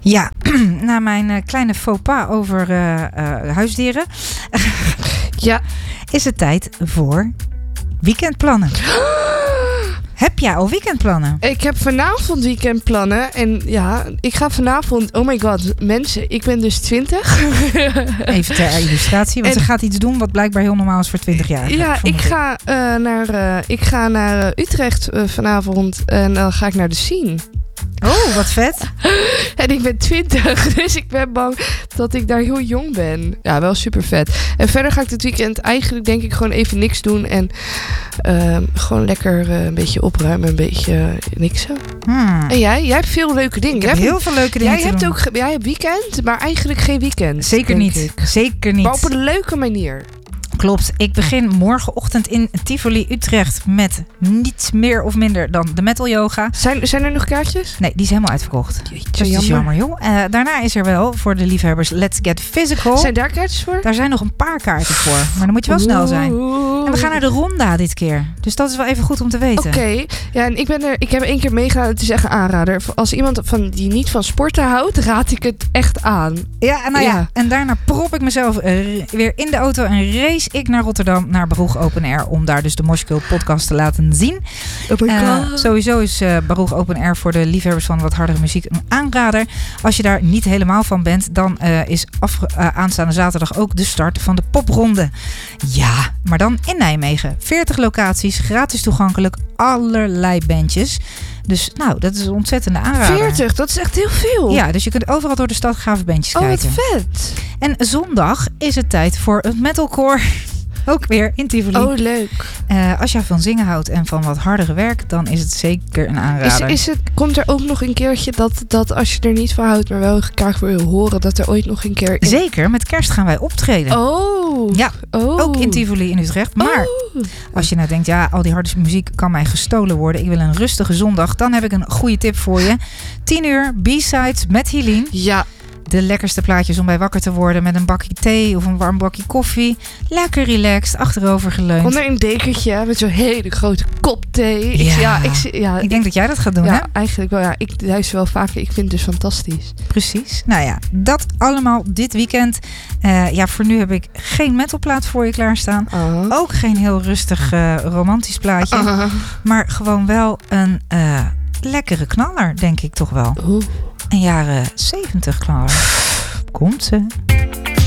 Ja, na mijn kleine faux pas over huisdieren Ja. is het tijd voor weekendplannen. Heb jij al weekendplannen? Ik heb vanavond weekendplannen. En ja, ik ga vanavond... Oh my god, mensen, ik ben dus 20. Even ter illustratie, want En- ze gaat iets doen wat blijkbaar heel normaal is voor 20-jarigen. Ja, ik ga naar Utrecht vanavond. En dan ga ik naar de Scene. Oh, wat vet. En ik ben 20, dus ik ben bang dat ik daar heel jong ben. Ja, wel super vet. En verder ga ik dit weekend eigenlijk denk ik gewoon even niks doen. En gewoon lekker een beetje opruimen, een beetje niksen. En jij? Jij hebt veel leuke dingen. Ik heb heel veel leuke dingen te doen. Jij hebt weekend, maar eigenlijk geen weekend. Zeker denk niet. ik. Zeker niet. Maar op een leuke manier. Klopt. Ik begin morgenochtend in Tivoli Utrecht met niets meer of minder dan de metal yoga. Zijn er nog kaartjes? Nee, die is helemaal uitverkocht. Jeetje, Dat is jammer, joh. Daarna is er wel voor de liefhebbers Let's Get Physical. Zijn daar kaartjes voor? Daar zijn nog een paar kaarten voor. Maar dan moet je wel snel zijn. En we gaan naar de Ronda dit keer. Dus dat is wel even goed om te weten. Oké. Ja, en ik heb 1 keer meegedaan. Het is echt een aanrader. Als iemand die niet van sporten houdt, raad ik het echt aan. Ja, en daarna prop ik mezelf weer in de auto en race ik naar Rotterdam, naar Baruch Open Air, om daar dus de Moshkill podcast te laten zien. Oh my god. Sowieso is Baruch Open Air voor de liefhebbers van wat hardere muziek een aanrader. Als je daar niet helemaal van bent, dan is aanstaande zaterdag ook de start van de popronde. Ja, maar dan in Nijmegen. 40 locaties, gratis toegankelijk, allerlei bandjes. Dus nou, dat is een ontzettende aanrader. 40, dat is echt heel veel. Ja, dus je kunt overal door de stad gave bandjes Oh, kijken. wat vet. En zondag is het tijd voor het metalcore. Ook weer in Tivoli. Oh, leuk. Als jij van zingen houdt en van wat hardere werk, dan is het zeker een aanrader. Komt er ook nog een keertje dat als je er niet van houdt, maar wel graag wil horen, dat er ooit nog een keer... Zeker, met kerst gaan wij optreden. Oh. Ja, Oh. ook in Tivoli in Utrecht. Maar als je nou denkt, ja, al die harde muziek kan mij gestolen worden. Ik wil een rustige zondag. Dan heb ik een goede tip voor je. 10 uur, B-sides met Helene. Ja. De lekkerste plaatjes om bij wakker te worden met een bakje thee of een warm bakje koffie. Lekker relaxed, achterover geleund. Onder een dekentje met zo'n hele grote kop thee. Ik denk dat jij dat gaat doen, hè? Ja, eigenlijk wel. Ja, ik luister wel vaker. Ik vind het dus fantastisch. Precies. Nou ja, dat allemaal dit weekend. Voor nu heb ik geen metalplaat voor je klaarstaan. Ook geen heel rustig romantisch plaatje. Maar gewoon wel een lekkere knaller, denk ik toch wel. Een jaren 70 knaller. Komt ze.